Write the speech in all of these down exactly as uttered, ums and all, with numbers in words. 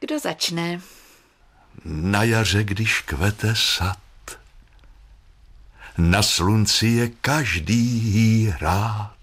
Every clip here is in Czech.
Kdo začne? Na jaře, když kvete sad, na slunci je každý rád.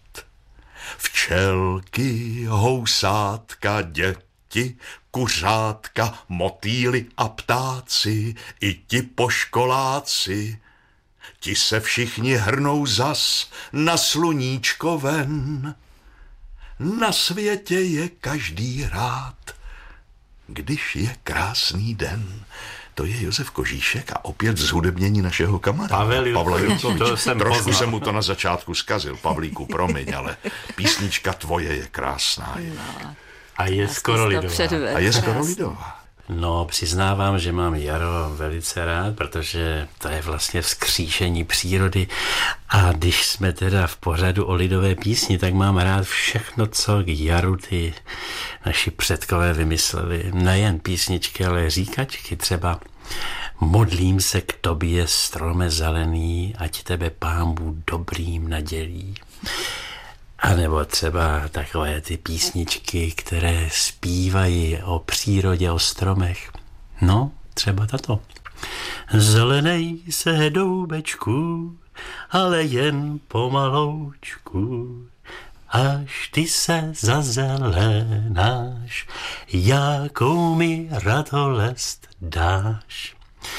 Včelky, housátka, děti, kuřátka, motýly a ptáci, i ti poškoláci, ti se všichni hrnou zas na sluníčko ven. Na světě je každý rád, když je krásný den. To je Josef Kožíšek a opět zhudebnění našeho kamaráda Pavel Pavla Jurkoviče. Trošku poznal. Jsem mu to na začátku zkazil. Pavlíku, promiň, ale písnička tvoje je krásná. No. A je skoro lidová. A je skoro lidová. No, přiznávám, že mám jaro velice rád, protože to je vlastně vzkříšení přírody. A když jsme teda v pořadu o lidové písni, tak mám rád všechno, co k jaru ty naši předkové vymysleli. Nejen písničky, ale říkačky. Třeba modlím se k tobě, strome zelený, ať tebe Pán Bůh dobrým nadělí. A nebo třeba takové ty písničky, které zpívají o přírodě, o stromech. No, třeba tato. Zelenej se doubečku, ale jen pomaloučku, až ty se zazelenáš, jakou mi radolest dáš.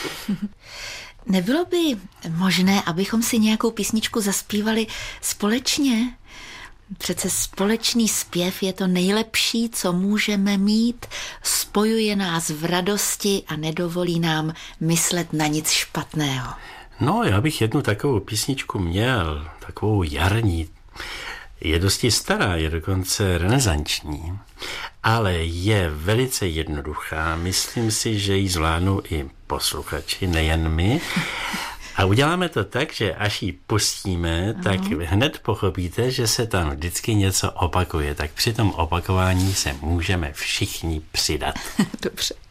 Nebylo by možné, abychom si nějakou písničku zaspívali společně? Přece společný zpěv je to nejlepší, co můžeme mít, spojuje nás v radosti a nedovolí nám myslet na nic špatného. No, já bych jednu takovou písničku měl, takovou jarní. Je dosti stará, je dokonce renesanční, ale je velice jednoduchá. Myslím si, že ji zvládnou i posluchači, nejen my. A uděláme to tak, že až ji pustíme, tak hned pochopíte, že se tam vždycky něco opakuje. Tak při tom opakování se můžeme všichni přidat. Dobře.